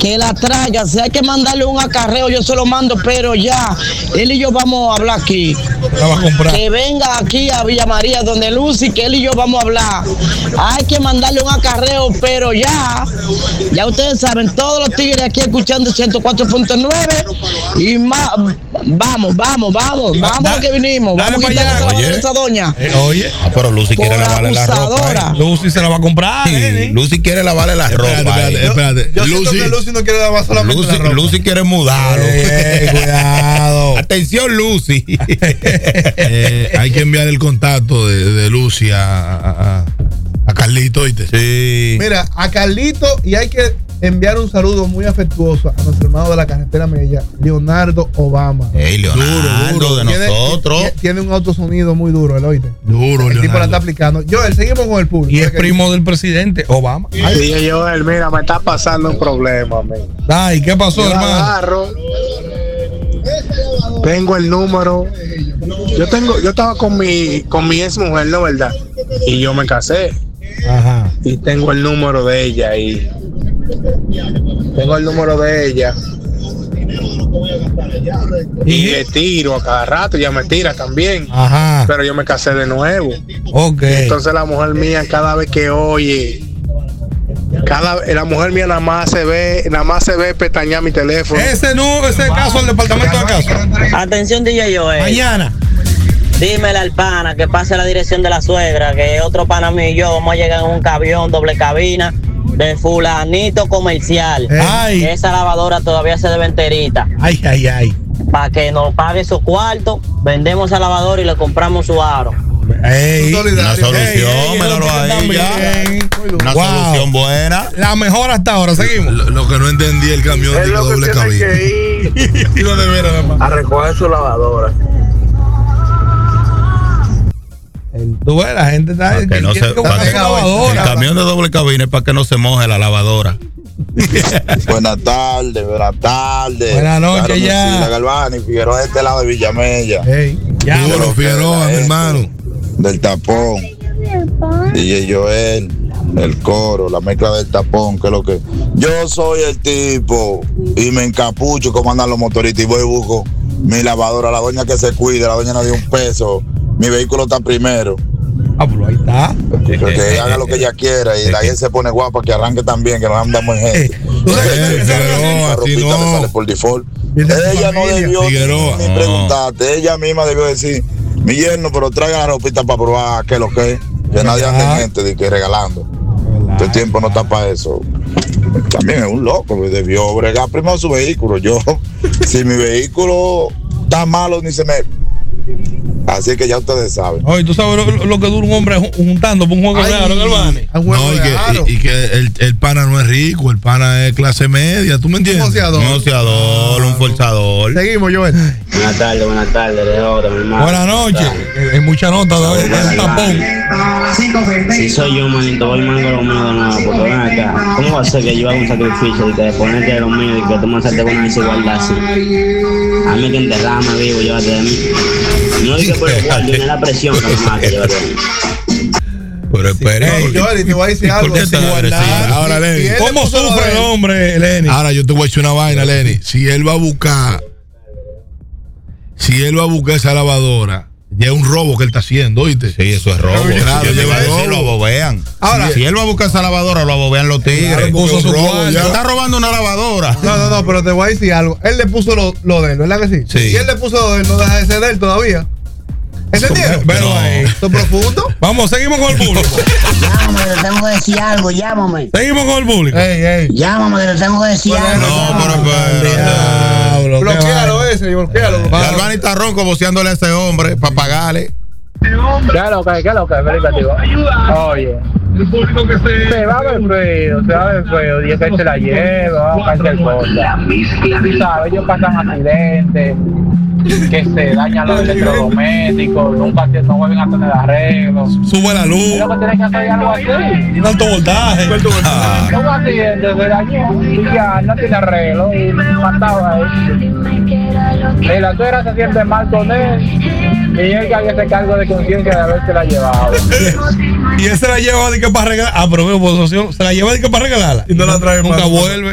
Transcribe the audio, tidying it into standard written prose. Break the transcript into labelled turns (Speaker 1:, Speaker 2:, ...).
Speaker 1: que la traiga. Si hay que mandarle un acarreo, yo se lo mando, pero ya, él y yo vamos a hablar aquí.
Speaker 2: La va a comprar.
Speaker 1: Que venga aquí a Villa María, donde Lucy, que él y yo vamos a hablar. Hay que mandarle un acarreo, pero ya ustedes saben, todos los tigres aquí escuchando 104.9 y más. Vamos lo que vinimos. Vamos a quitarle esa doña.
Speaker 2: Oye,
Speaker 3: pero Lucy quiere lavarle la ropa.
Speaker 2: Lucy se la va a comprar.
Speaker 3: Sí, Lucy quiere lavarle la ropa.
Speaker 2: Espérate.
Speaker 4: Yo siento que Lucy no quiere lavar solamente la ropa.
Speaker 3: Lucy quiere mudarlo.
Speaker 2: Cuidado.
Speaker 3: Atención, Lucy.
Speaker 2: Hay que enviar el contacto de Lucy a Carlito, ¿oíste?
Speaker 3: Sí.
Speaker 4: Mira, a Carlito, y hay que enviar un saludo muy afectuoso a nuestro hermano de la carretera Mella, Leonardo Obama.
Speaker 3: Hey, Leonardo, duro. De nosotros.
Speaker 4: Tiene un autosonido muy duro, ¿el oíste?
Speaker 2: Duro,
Speaker 4: el tipo la está aplicando. Joel, seguimos con el público.
Speaker 2: Y es primo del presidente Obama.
Speaker 5: Sí, Joel, mira, me está pasando un problema, amigo.
Speaker 2: Ay, ¿qué pasó,
Speaker 5: yo
Speaker 2: hermano?
Speaker 5: Agarro, tengo el número. Yo estaba con mi ex mujer, ¿no, verdad? Y yo me casé.
Speaker 2: Ajá.
Speaker 5: Y tengo el número de ella y le tiro a cada rato, ella me tira también.
Speaker 2: Ajá.
Speaker 5: Pero yo me casé de nuevo.
Speaker 2: Okay.
Speaker 5: Entonces la mujer mía cada vez que oye, la mujer mía nada más se ve pestañear mi teléfono.
Speaker 2: Ese caso del departamento de casa.
Speaker 1: Atención, DJ Joel.
Speaker 2: Mañana.
Speaker 1: Dímele al pana que pase la dirección de la suegra, que otro pana mío y yo vamos a llegar en un camión doble cabina de fulanito comercial.
Speaker 2: Ay.
Speaker 1: Esa lavadora todavía se debe enterita.
Speaker 2: Ay.
Speaker 1: Para que nos pague esos cuartos, vendemos esa lavadora y le compramos su aro.
Speaker 3: Una solución, míralo ahí ya. Una solución buena.
Speaker 2: La mejor hasta ahora, seguimos. Lo que no entendí, el camión de doble cabina. Y lo de veras, además.
Speaker 5: A recoger su lavadora.
Speaker 2: Tú ves, la gente está.
Speaker 3: El camión de doble cabina es para que no se moje la lavadora.
Speaker 6: Buenas tardes.
Speaker 2: Buenas noches, ya.
Speaker 6: La Galvani, Figueroa de este lado de Villamella.
Speaker 2: Ya, Figueroa, mi hermano.
Speaker 6: Del tapón. DJ Joel, el coro, la mezcla del tapón, que es lo que. Yo soy el tipo y me encapucho como andan los motoristas y voy y busco mi lavadora, la doña que se cuide, la doña no dio un peso. Mi vehículo está primero.
Speaker 2: Pero ahí está.
Speaker 6: Que haga lo que ella quiera y la gente se pone guapa, que arranque también, que no andamos en gente. La ropita le sale por default. Ella no debió ni preguntarte, ella misma debió decir, mi yerno, pero traiga la ropita para probar que lo que nadie anda en gente de que regalando. Este tiempo no está para eso. También es un loco, debió bregar primero su vehículo. Yo, si mi vehículo está malo, ni se me... Así que ya ustedes saben.
Speaker 2: Oye, tú sabes lo que dura un hombre juntando por un juego de aro, hermano. No, y que el pana no es rico, el pana es clase media, ¿tú me entiendes?
Speaker 3: Un ociador, un forzador.
Speaker 4: Seguimos, Joel.
Speaker 7: Buenas tardes, de mi hermano.
Speaker 2: Buenas noches. Hay mucha nota de un tapón.
Speaker 7: Si soy yo, manito, voy mango lo mío de nuevo, porque ven acá. ¿Cómo va a ser que yo haga un sacrificio y que ponerte de lo mío y que tú me saltes con una desigualdad así? A mí que enterrarme vivo, llévate de mí. No digo por el cual, tiene la presión que me mate, llévate de mí.
Speaker 3: Pero espera.
Speaker 4: Joel, te voy a decir algo.
Speaker 2: Ahora, Lenny, ¿cómo sufre el hombre, Lenny? Ahora yo te voy a decir una vaina, Lenny. Si él va a buscar esa lavadora, ya es un robo que él está haciendo, ¿oíste?
Speaker 3: Sí, eso es robo.
Speaker 2: Claro,
Speaker 3: lo abobean.
Speaker 4: Ahora,
Speaker 3: si él va a buscar esa lavadora, lo abobean los tigres. Está robando una lavadora.
Speaker 4: No, pero te voy a decir algo. Él le puso lo de él, ¿verdad que sí?
Speaker 3: Sí.
Speaker 4: Si él le puso lo de él, no deja de ser de él todavía. ¿Entendieron?
Speaker 2: Pero ahí.
Speaker 4: ¿Esto es profundo?
Speaker 2: Vamos, seguimos con el público.
Speaker 1: Llámame, te tengo que decir algo, llámame.
Speaker 2: Seguimos con el público.
Speaker 1: Llámame, te tengo que decir algo.
Speaker 3: No, pero
Speaker 4: bloquealo ese, bloquealo.
Speaker 3: Galvani está ronco voceándole a ese hombre para pagarle.
Speaker 5: ¿Qué es lo que, Felipe, tío? Oye, se va a ver feo, y ese se la lleva, cualquier cosa. ¿Sabes? Ellos pasan accidentes, que se dañan los electrodomésticos, nunca no vuelven a tener arreglos.
Speaker 2: Sube la luz.
Speaker 5: Es lo que tienen que hacer algo así.
Speaker 2: Un alto voltaje.
Speaker 5: Un accidente se dañó y ya no tiene arreglo y mataba a él. Y la suegra se siente mal con él y él que hace cargo de conciencia de haberse la llevado.
Speaker 2: Y él se la lleva de que para regalar. Pero se la lleva de que para regalarla. Y no la trae. Nunca vuelve.